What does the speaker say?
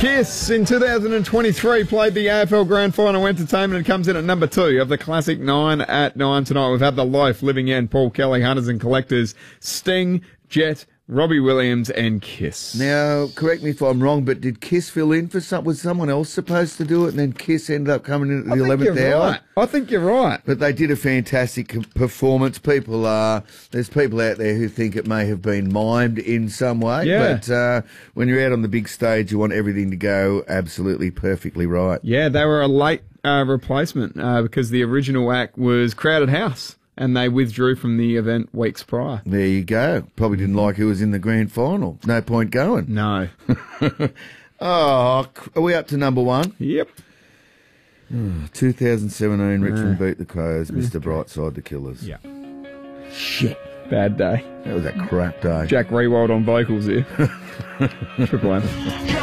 Kiss in 2023 played the AFL Grand Final Entertainment and comes in at number 2 of the Classic 9 at 9 tonight. We've had The Loaf, Living End, Paul Kelly, Hunters and Collectors, Sting, Jet, Robbie Williams and Kiss. Now, correct me if I'm wrong, but did Kiss fill in for was someone else supposed to do it, and then Kiss ended up coming in at the 11th hour? Right. I think you're right. But they did a fantastic performance. There's people out there who think it may have been mimed in some way. Yeah. But when you're out on the big stage, you want everything to go absolutely perfectly right. Yeah, they were a late replacement because the original act was Crowded House. And they withdrew from the event weeks prior. There you go. Probably didn't like who was in the grand final. No point going. No. Are we up to number 1? Yep. 2017, Richmond beat the Crows, Mr. Brightside, the Killers. Yeah. Shit. Bad day. That was a crap day. Jack Rewald on vocals here. Triple M.